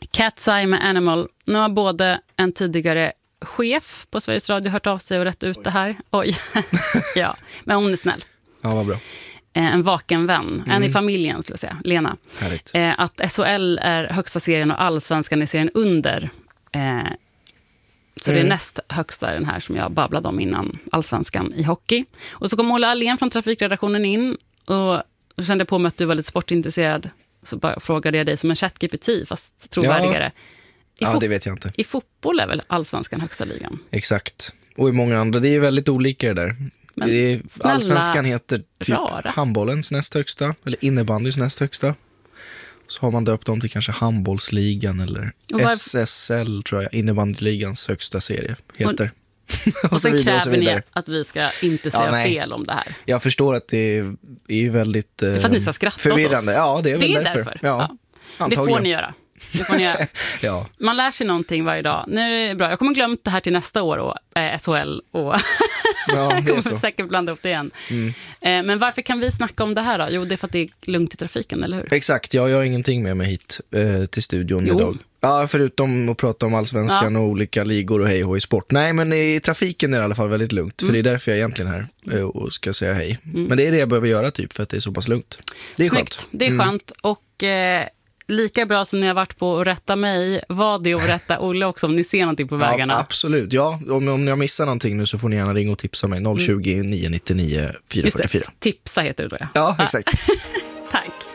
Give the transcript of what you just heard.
Cat's Eye med Animal. Nu har både en tidigare chef på Sveriges Radio hört av sig och rätt ut det här. Oj, ja, men hon är snäll. Ja, vad bra. En vaken vän, en i familjen skulle jag säga, Lena. Härligt. Att SHL är högsta serien och Allsvenskan är serien under. Så det är näst högsta den här som jag babblade om innan, Allsvenskan i hockey. Och så kom Olle Allén från trafikredaktionen in och kände på mig att du var lite sportintresserad. Så bara frågade jag dig som en ChatGPT, fast trovärdigare. Ja, det vet jag inte. I fotboll är väl Allsvenskan högsta ligan? Exakt. Och i många andra, det är väldigt olika det där. Men Allsvenskan heter typ rara. handbollens näst högsta, eller innebandys näst högsta. Så har man döpt dem till kanske handbollsligan eller SSL tror jag, innebandyligans högsta serie heter. Och så vidare, kräver ni att vi ska inte säga fel om det här. Jag förstår att det är väldigt det är för att ni ska skratta förvirrande. åt oss. Ja, det är väl därför. Ja. Det får ni göra. Det får ni göra. Ja. Man lär sig någonting varje dag. Nu är det bra. Jag kommer glömma det här till nästa år och SHL och jag kommer säkert blanda upp det igen. Men varför kan vi snacka om det här då? Jo, det är för att det är lugnt i trafiken, eller hur? Exakt, jag har ingenting med mig hit till studion idag. Ja, förutom att prata om Allsvenskan och olika ligor och hej och i sport. Nej, men i trafiken är det i alla fall väldigt lugnt. För det är därför jag är egentligen här och ska säga hej. Men det är det jag behöver göra typ för att det är så pass lugnt. Det är snyggt. Skönt. Det är skönt och lika bra som ni har varit på att rätta mig, var det att rätta Olle också om ni ser någonting på vägarna? Ja, absolut. Ja, om jag missar någonting nu så får ni gärna ringa och tipsa mig. 020 999 444. Just det, tipsa heter det då. Ja, exakt. Tack.